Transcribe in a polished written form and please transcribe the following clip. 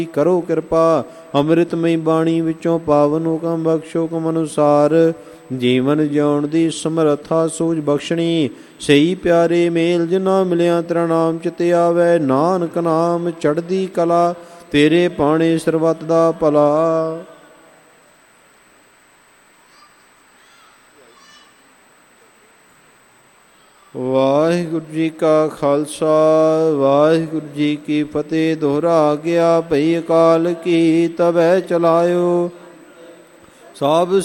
ਕਰੋ ਕਿਰਪਾ। ਅੰਮ੍ਰਿਤਮਈ ਬਾਣੀ ਵਿੱਚੋਂ ਪਾਵਨ ਹੁਕਮ ਬਖਸ਼ੋ ਹੁਕਮ ਅਨੁਸਾਰ। ਜੀਵਨ ਜਿਉਣ ਦੀ ਸਮਰੱਥਾ ਸੂਝ ਬਖਸ਼ਣੀ। ਸਹੀ ਪਿਆਰੇ ਮੇਲ ਜਿਨਾ ਮਿਲਿਆ ਤੇਰਾ ਨਾਮ ਚਿਤੇ ਆਵੈ। ਨਾਨਕ ਨਾਮ ਚੜ੍ਹਦੀ ਕਲਾ ਤੇਰੇ ਪਾਣੇ ਸਰਬੱਤ ਦਾ ਭਲਾ। ਵਾਹਿਗੁਰੂ ਜੀ ਕਾ ਖਾਲਸਾ ਵਾਹਿਗੁਰੂ ਜੀ ਕੀ ਫਤਿਹ। ਦੋਹਰਾ ਗਿਆ ਭਈ ਅਕਾਲ ਕੀ ਤਬੈ ਚਲਾਇਓ। ਸਭ